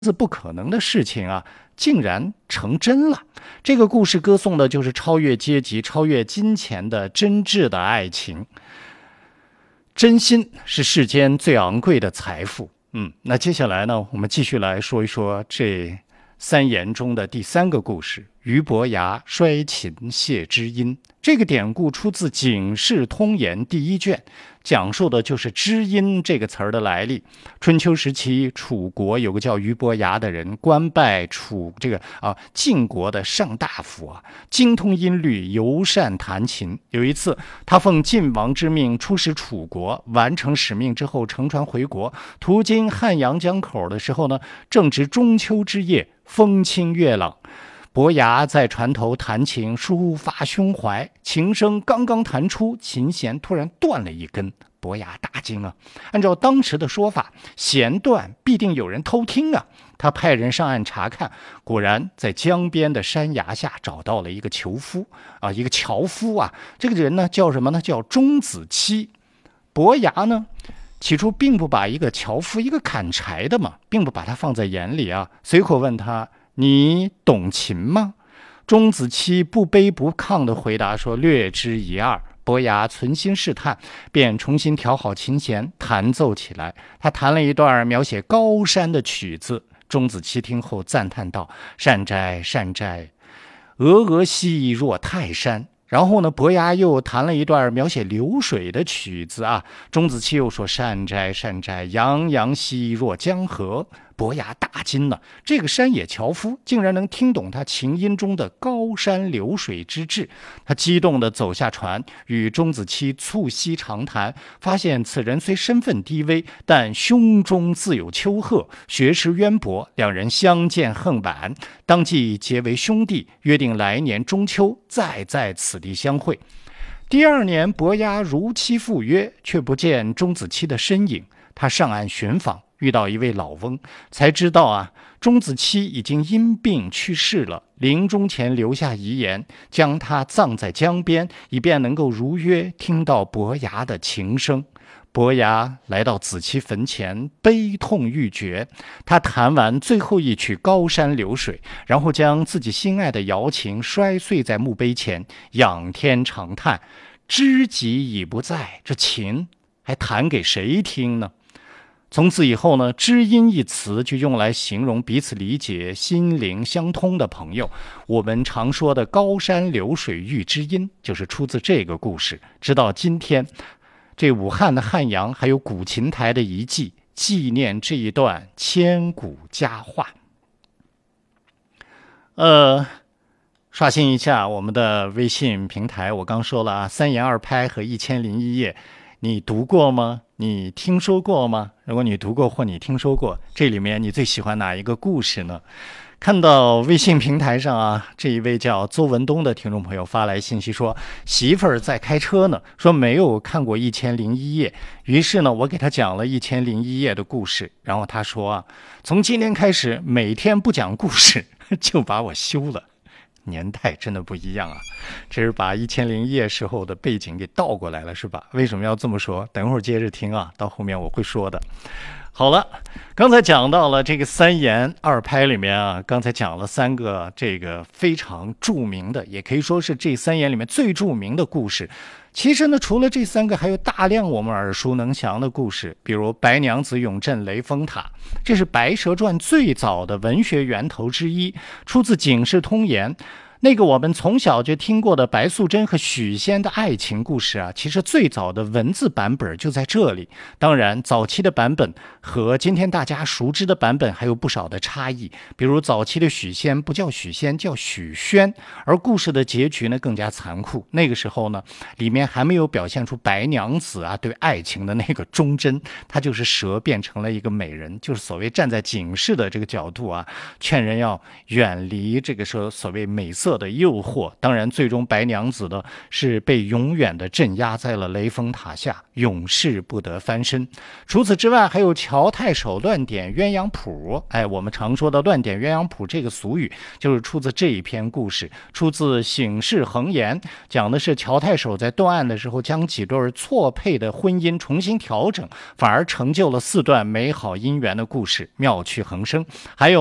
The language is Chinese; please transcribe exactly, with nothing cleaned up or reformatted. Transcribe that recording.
子不可能的事情啊，竟然成真了。这个故事歌颂的就是超越阶级、超越金钱的真挚的爱情。真心是世间最昂贵的财富。嗯，那接下来呢，我们继续来说一说这三言中的第三个故事——俞伯牙摔琴谢知音。这个典故出自《警世通言》第一卷，讲述的就是知音这个词儿的来历。春秋时期，楚国有个叫俞伯牙的人，官拜楚这个啊晋国的上大夫啊，精通音律，尤善弹琴。有一次，他奉晋王之命出使楚国，完成使命之后乘船回国，途经汉阳江口的时候呢，正值中秋之夜，风清月朗。伯牙在船头弹琴，抒发胸怀，琴声刚刚弹出，琴弦突然断了一根。伯牙大惊啊！按照当时的说法，弦断必定有人偷听啊！他派人上岸查看，果然在江边的山崖下找到了一个樵夫啊，一个樵夫啊。这个人呢叫什么呢？叫钟子期。伯牙呢，起初并不把一个樵夫，一个砍柴的嘛，并不把他放在眼里啊，随口问他：“你懂琴吗？”钟子期不卑不亢地回答说：“略知一二。”伯牙存心试探，便重新调好琴弦，弹奏起来。他弹了一段描写高山的曲子。钟子期听后赞叹道：“善哉善哉，峨峨兮若泰山。”然后呢，伯牙又弹了一段描写流水的曲子啊。钟子期又说：“善哉善哉，洋洋兮若江河。”伯牙大惊了，这个山野樵夫竟然能听懂他琴音中的高山流水之志。他激动地走下船，与钟子期促膝长谈，发现此人虽身份低微，但胸中自有丘壑，学识渊博，两人相见恨晚，当即结为兄弟，约定来年中秋再在此地相会。第二年，伯牙如期赴约，却不见钟子期的身影。他上岸寻访，遇到一位老翁，才知道啊，钟子期已经因病去世了。临终前留下遗言，将他葬在江边，以便能够如约听到伯牙的琴声。伯牙来到子期坟前，悲痛欲绝。他弹完最后一曲《高山流水》，然后将自己心爱的瑶琴摔碎在墓碑前，仰天长叹：“知己已不在，这琴还弹给谁听呢？”从此以后呢，知音一词就用来形容彼此理解、心灵相通的朋友。我们常说的高山流水遇知音，就是出自这个故事。直到今天，这武汉的汉阳还有古琴台的遗迹，纪念这一段千古佳话。呃，刷新一下我们的微信平台，我刚说了啊，三言二拍和一千零一夜，你读过吗？你听说过吗？如果你读过或你听说过，这里面你最喜欢哪一个故事呢？看到微信平台上啊，这一位叫邹文东的听众朋友发来信息说，媳妇儿在开车呢，说没有看过一千零一夜。于是呢，我给他讲了一千零一夜的故事，然后他说啊，从今天开始每天不讲故事就把我休了。年代真的不一样啊，这是把一千零一夜时候的背景给倒过来了，是吧？为什么要这么说？等会儿接着听啊，到后面我会说的。好了，刚才讲到了这个三言二拍里面啊，刚才讲了三个这个非常著名的，也可以说是这三言里面最著名的故事。其实呢，除了这三个，还有大量我们耳熟能详的故事，比如白娘子永镇雷峰塔，这是《白蛇传》最早的文学源头之一，出自《警世通言》。那个我们从小就听过的白素贞和许仙的爱情故事啊，其实最早的文字版本就在这里。当然，早期的版本和今天大家熟知的版本还有不少的差异。比如早期的许仙不叫许仙，叫许宣，而故事的结局呢更加残酷。那个时候呢，里面还没有表现出白娘子啊对爱情的那个忠贞，她就是蛇变成了一个美人，就是所谓站在警示的这个角度啊，劝人要远离这个说所谓美色色的诱惑。当然，最终白娘子的是被永远的镇压在了雷峰塔下，永世不得翻身。除此之外，还有乔太守乱点鸳鸯谱。哎，我们常说的乱点鸳鸯谱这个俗语，就是出自这一篇故事，出自《醒世恒言》，讲的是乔太守在断案的时候，将几对错配的婚姻重新调整，反而成就了四段美好姻缘的故事，妙趣横生。还有